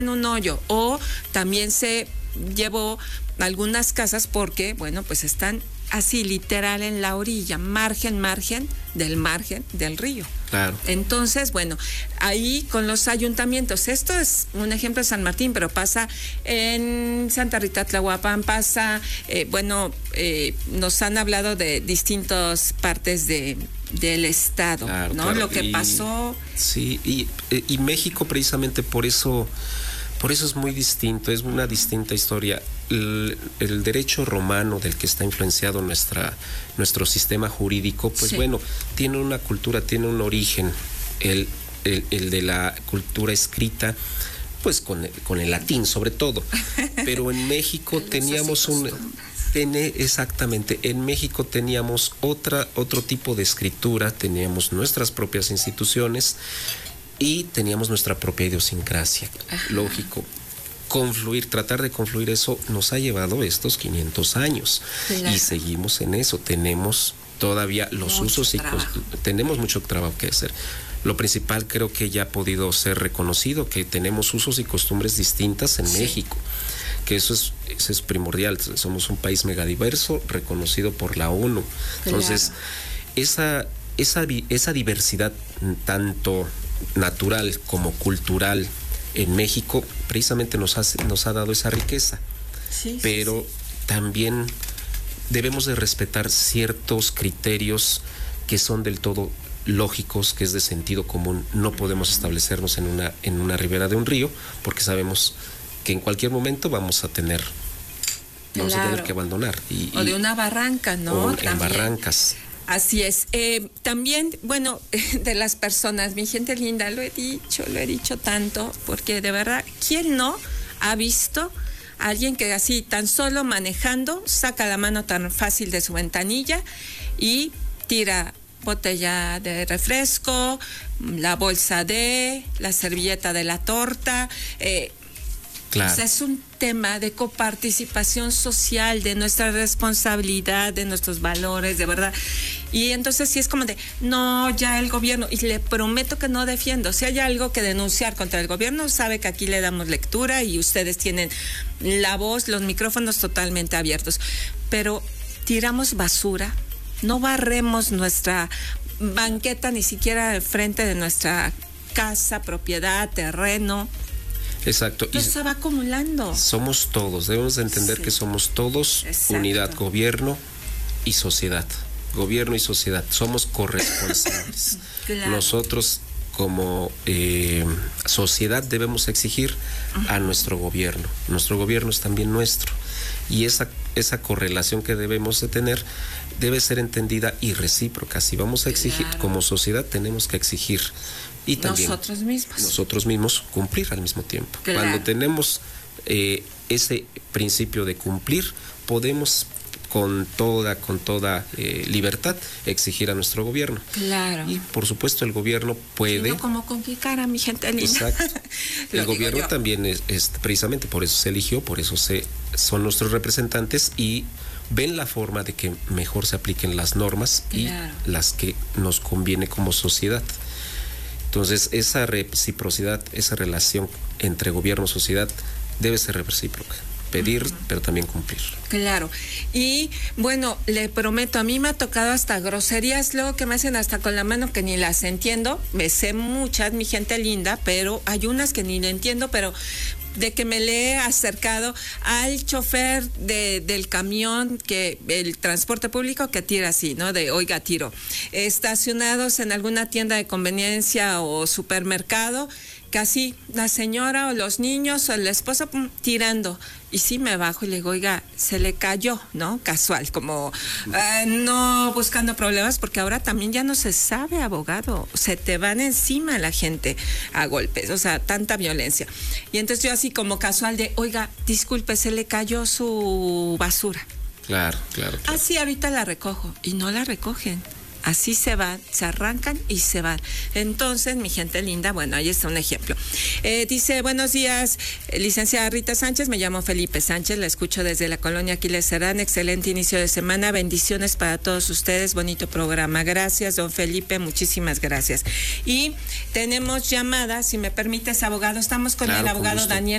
en un hoyo, o también se llevó algunas casas porque, bueno, pues están así literal en la orilla, margen del río. Claro. Entonces, bueno, ahí con los ayuntamientos, esto es un ejemplo de San Martín, pero pasa en Santa Rita Tlahuapan, pasa, nos han hablado de distintas partes del estado, claro, ¿no? Claro. Lo que pasó. Sí, y México precisamente por eso es muy distinto, es una distinta historia. El derecho romano del que está influenciado nuestro sistema jurídico, pues sí, bueno, tiene una cultura, tiene un origen, el de la cultura escrita, pues con el latín sobre todo. Pero en México teníamos exactamente, en México teníamos otro tipo de escritura, teníamos nuestras propias instituciones y teníamos nuestra propia idiosincrasia. Ajá. Lógico. Tratar de confluir eso nos ha llevado estos 500 años. Claro. Y seguimos en eso. Tenemos todavía los usos y tenemos mucho trabajo que hacer. Lo principal creo que ya ha podido ser reconocido, que tenemos usos y costumbres distintas en México, que eso es primordial. Somos un país megadiverso, reconocido por la ONU. Entonces, claro, esa diversidad tanto natural como cultural en México precisamente nos ha dado esa riqueza, pero también debemos de respetar ciertos criterios que son del todo lógicos, que es de sentido común. No podemos establecernos en una ribera de un río porque sabemos que en cualquier momento vamos a tener que abandonar. O de una barranca, ¿no? O en barrancas. Así es. También, bueno, de las personas, mi gente linda, lo he dicho tanto, porque de verdad, ¿quién no ha visto a alguien que así, tan solo manejando, saca la mano tan fácil de su ventanilla y tira botella de refresco, la bolsa la servilleta de la torta? Claro. O sea, es un tema de coparticipación social, de nuestra responsabilidad, de nuestros valores, de verdad. Y entonces sí es como de, no, ya el gobierno, y le prometo que no defiendo. Si hay algo que denunciar contra el gobierno, sabe que aquí le damos lectura y ustedes tienen la voz, los micrófonos totalmente abiertos. Pero tiramos basura, no barremos nuestra banqueta ni siquiera al frente de nuestra casa, propiedad, terreno. Exacto. Entonces y se va acumulando. Somos todos, debemos de entender que somos todos. Exacto. Unidad, gobierno y sociedad. Gobierno y sociedad, somos corresponsables. Claro. Nosotros como sociedad debemos exigir a nuestro gobierno. Nuestro gobierno es también nuestro. Y esa correlación que debemos de tener debe ser entendida y recíproca. Si vamos a exigir, como sociedad tenemos que exigir. Y también nosotros mismos cumplir al mismo tiempo. Claro. Cuando tenemos ese principio de cumplir, podemos con toda libertad exigir a nuestro gobierno. Claro. Y por supuesto el gobierno puede. No como con qué cara, mi gente linda. Exacto. El gobierno también es precisamente por eso se eligió, por eso son nuestros representantes y ven la forma de que mejor se apliquen las normas y las que nos conviene como sociedad. Entonces, esa reciprocidad, esa relación entre gobierno y sociedad debe ser recíproca. Pedir, pero también cumplir. Claro. Y bueno, le prometo, a mí me ha tocado hasta groserías luego que me hacen hasta con la mano que ni las entiendo. Me sé muchas, mi gente linda, pero hay unas que ni le entiendo, pero de que me le he acercado al chofer del camión, el transporte público que tira así, ¿no? De, oiga, tiro. Estacionados en alguna tienda de conveniencia o supermercado, casi la señora o los niños o el esposo tirando. Y sí me bajo y le digo, oiga, se le cayó, ¿no? Casual, como no buscando problemas, porque ahora también ya no se sabe, abogado. Se te van encima la gente a golpes, o sea, tanta violencia. Y entonces yo así como casual de, oiga, disculpe, se le cayó su basura. Claro. Así ahorita la recojo. Y no la recogen. Así se van, se arrancan y se van. Entonces, mi gente linda, bueno, ahí está un ejemplo. Dice, buenos días, licenciada Rita Sánchez, me llamo Felipe Sánchez, la escucho desde la colonia Aquiles Serrán, excelente inicio de semana, bendiciones para todos ustedes, bonito programa. Gracias, don Felipe, muchísimas gracias. Y tenemos llamadas, si me permites, abogado, estamos con el abogado Daniel